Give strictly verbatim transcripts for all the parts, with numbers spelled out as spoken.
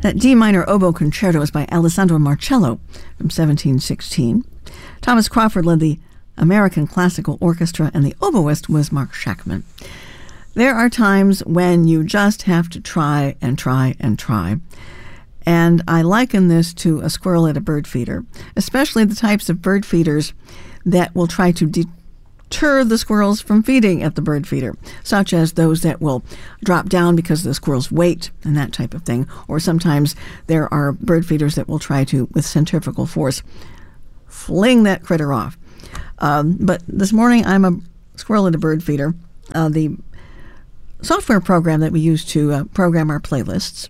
That D minor oboe concerto is by Alessandro Marcello from seventeen sixteen. Thomas Crawford led the American Classical Orchestra, and the oboist was Mark Shackman. There are times when you just have to try and try and try. And I liken this to a squirrel at a bird feeder, especially the types of bird feeders that will try to deter the squirrels from feeding at the bird feeder, such as those that will drop down because of the squirrel's weight and that type of thing. Or sometimes there are bird feeders that will try to, with centrifugal force, fling that critter off. Um, but this morning, I'm a squirrel at a bird feeder. Uh, the software program that we use to uh, program our playlists,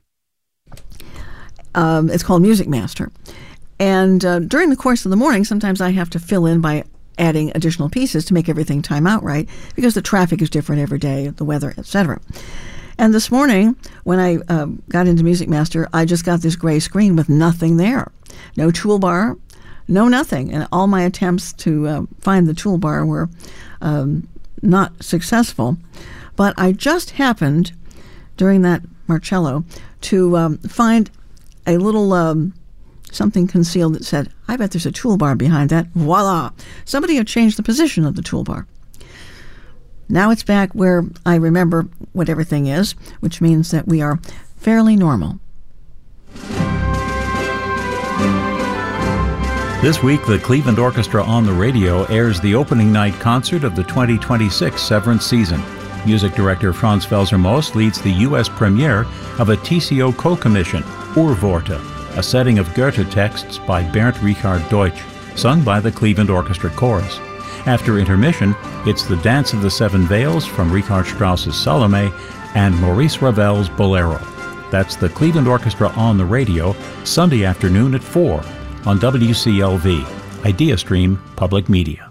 um, it's called Music Master. And uh, during the course of the morning, sometimes I have to fill in by adding additional pieces to make everything time out right, because the traffic is different every day, the weather, et cetera. And this morning, when I uh, got into Music Master, I just got this gray screen with nothing there. No toolbar, no nothing. And all my attempts to uh, find the toolbar were um, not successful. But I just happened, during that Marcello, to um, find a little um, something concealed that said, I bet there's a toolbar behind that. Voila! Somebody had changed the position of the toolbar. Now it's back where I remember what everything is, which means that we are fairly normal. This week, the Cleveland Orchestra on the Radio airs the opening night concert of the twenty twenty-six Severance season. Music director Franz Felser-Most leads the U S premiere of a T C O co-commission, Urworte, a setting of Goethe texts by Bernd Richard Deutsch, sung by the Cleveland Orchestra Chorus. After intermission, it's the Dance of the Seven Veils from Richard Strauss's Salome and Maurice Ravel's Bolero. That's the Cleveland Orchestra on the Radio, Sunday afternoon at four on W C L V, IdeaStream Public Media.